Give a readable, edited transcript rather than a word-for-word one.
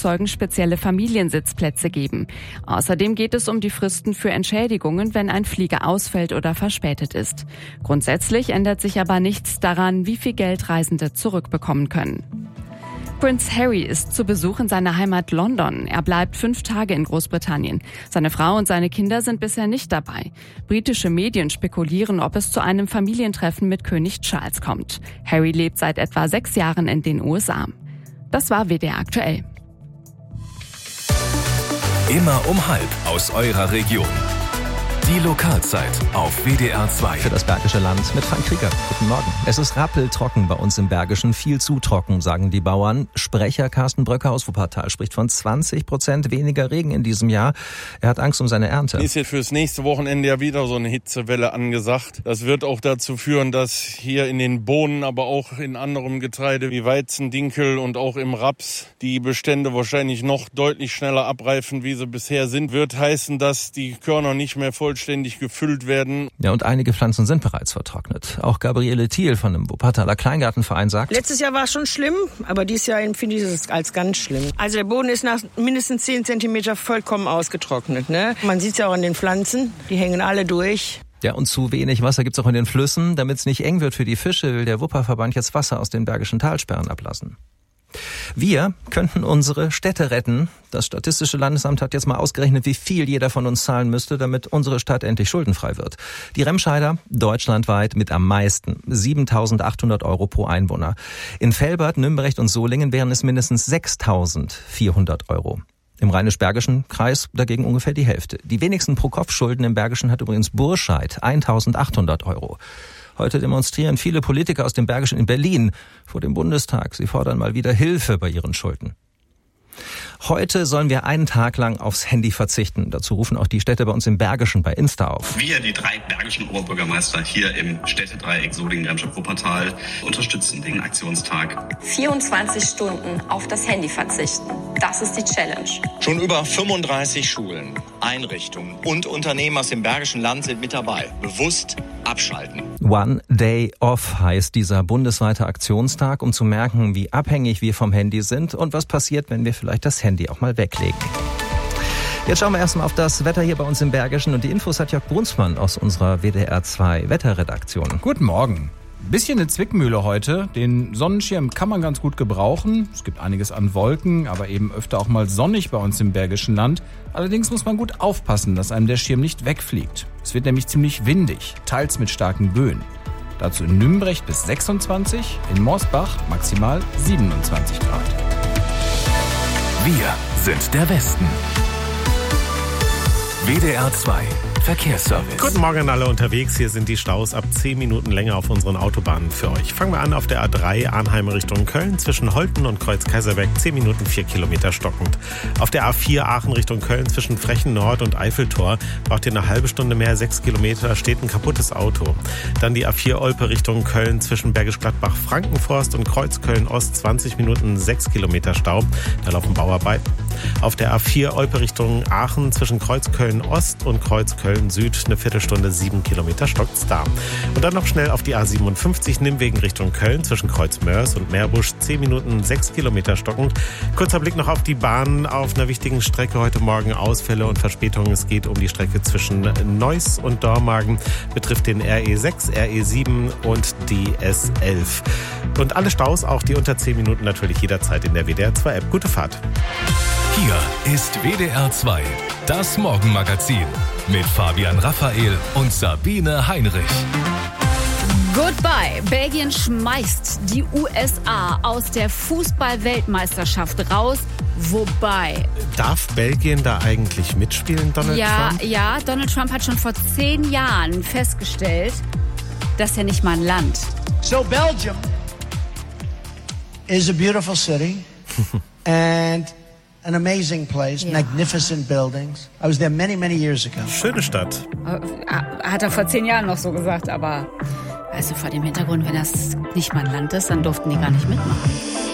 Flugzeugen spezielle Familiensitzplätze geben. Außerdem geht es um die Fristen für Entschädigungen, wenn ein Flieger ausfällt oder verspätet ist. Grundsätzlich ändert sich aber nichts daran, wie viel Geld Reisende zurückbekommen können. Prince Harry ist zu Besuch in seiner Heimat London. Er bleibt 5 Tage in Großbritannien. Seine Frau und seine Kinder sind bisher nicht dabei. Britische Medien spekulieren, ob es zu einem Familientreffen mit König Charles kommt. Harry lebt seit etwa 6 Jahren in den USA. Das war WDR aktuell. Immer um 12 aus eurer Region. Die Lokalzeit auf WDR 2. Für das Bergische Land mit Frank Krieger. Guten Morgen. Es ist rappeltrocken bei uns im Bergischen. Viel zu trocken, sagen die Bauern. Sprecher Carsten Bröcker aus Wuppertal spricht von 20% weniger Regen in diesem Jahr. Er hat Angst um seine Ernte. Ist jetzt fürs nächste Wochenende ja wieder so eine Hitzewelle angesagt. Das wird auch dazu führen, dass hier in den Bohnen, aber auch in anderem Getreide wie Weizen, Dinkel und auch im Raps die Bestände wahrscheinlich noch deutlich schneller abreifen, wie sie bisher sind. Wird heißen, dass die Körner nicht mehr vollständig gefüllt werden. Ja, und einige Pflanzen sind bereits vertrocknet. Auch Gabriele Thiel von dem Wuppertaler Kleingartenverein sagt: Letztes Jahr war es schon schlimm, aber dieses Jahr empfinde ich es als ganz schlimm. Also der Boden ist nach mindestens 10 Zentimeter vollkommen ausgetrocknet. Ne? Man sieht es ja auch an den Pflanzen, die hängen alle durch. Ja, und zu wenig Wasser gibt's auch in den Flüssen. Damit es nicht eng wird für die Fische, will der Wupperverband jetzt Wasser aus den Bergischen Talsperren ablassen. Wir könnten unsere Städte retten. Das Statistische Landesamt hat jetzt mal ausgerechnet, wie viel jeder von uns zahlen müsste, damit unsere Stadt endlich schuldenfrei wird. Die Remscheider deutschlandweit mit am meisten, 7.800 € pro Einwohner. In Velbert, Nümbrecht und Solingen wären es mindestens 6.400 €. Im Rheinisch-Bergischen Kreis dagegen ungefähr die Hälfte. Die wenigsten Pro-Kopf-Schulden im Bergischen hat übrigens Burscheid, 1.800 €. Heute demonstrieren viele Politiker aus dem Bergischen in Berlin vor dem Bundestag. Sie fordern mal wieder Hilfe bei ihren Schulden. Heute sollen wir einen Tag lang aufs Handy verzichten. Dazu rufen auch die Städte bei uns im Bergischen bei Insta auf. Wir, die 3 bergischen Oberbürgermeister hier im Städtedreieck Solingen, Remscheid, Wuppertal, unterstützen den Aktionstag. 24 Stunden auf das Handy verzichten. Das ist die Challenge. Schon über 35 Schulen, Einrichtungen und Unternehmen aus dem Bergischen Land sind mit dabei. Bewusst abschalten. One Day Off heißt dieser bundesweite Aktionstag, um zu merken, wie abhängig wir vom Handy sind und was passiert, wenn wir vielleicht das Handy auch mal weglegen. Jetzt schauen wir erstmal auf das Wetter hier bei uns im Bergischen und die Infos hat Jörg Brunsmann aus unserer WDR 2 Wetterredaktion. Guten Morgen. Bisschen eine Zwickmühle heute. Den Sonnenschirm kann man ganz gut gebrauchen. Es gibt einiges an Wolken, aber eben öfter auch mal sonnig bei uns im Bergischen Land. Allerdings muss man gut aufpassen, dass einem der Schirm nicht wegfliegt. Es wird nämlich ziemlich windig, teils mit starken Böen. Dazu in Nümbrecht bis 26, in Morsbach maximal 27 Grad. Wir sind der Westen. WDR 2 Verkehrsservice. Guten Morgen an alle unterwegs. Hier sind die Staus ab 10 Minuten länger auf unseren Autobahnen für euch. Fangen wir an auf der A3 Arnheim Richtung Köln. Zwischen Holten und Kreuz-Kaiserberg 10 Minuten 4 Kilometer stockend. Auf der A4 Aachen Richtung Köln zwischen Frechen Nord und Eiffeltor braucht ihr eine halbe Stunde mehr, 6 Kilometer, steht ein kaputtes Auto. Dann die A4 Olpe Richtung Köln zwischen Bergisch Gladbach, Frankenforst und Kreuzköln Ost 20 Minuten 6 Kilometer Stau. Da laufen Bauarbeiten. Auf der A4 Olpe Richtung Aachen zwischen Kreuzköln Ost und Kreuzköln Süd eine Viertelstunde 7 Kilometer stockt's da. Und dann noch schnell auf die A57 Nimwegen Richtung Köln zwischen Kreuzmörs und Meerbusch 10 Minuten 6 Kilometer stockend. Kurzer Blick noch auf die Bahn auf einer wichtigen Strecke heute Morgen Ausfälle und Verspätungen. Es geht um die Strecke zwischen Neuss und Dormagen, betrifft den RE6, RE7 und die S11. Und alle Staus, auch die unter 10 Minuten, natürlich jederzeit in der WDR 2 App. Gute Fahrt. Hier ist WDR 2, das Morgenmagazin mit Fabian Raphael und Sabine Heinrich. Goodbye. Belgien schmeißt die USA aus der Fußball-Weltmeisterschaft raus. Wobei... Darf Belgien da eigentlich mitspielen, Donald Trump? Ja, Donald Trump hat schon vor 10 Jahren festgestellt, das ist ja nicht mal ein Land. So Belgium is a beautiful city and an amazing place, magnificent buildings. I was there many, many years ago. Schöne Stadt. Hat er vor 10 Jahren noch so gesagt, aber also vor dem Hintergrund, wenn das nicht mal ein Land ist, dann durften die gar nicht mitmachen.